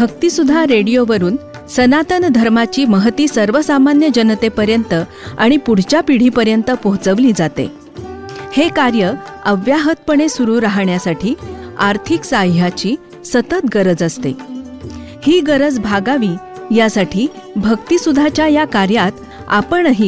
भक्तिसुधा रेडिओवरून सनातन धर्माची महती सर्वसामान्य जनतेपर्यंत आणि पुढच्या पिढीपर्यंत पोहोचवली जाते. हे कार्य अव्याहतपणे सुरू राहण्यासाठी आर्थिक साह्याची सतत गरज असते. ही गरज भागावी यासाठी भक्तिसुधाच्या या कार्यात आपणही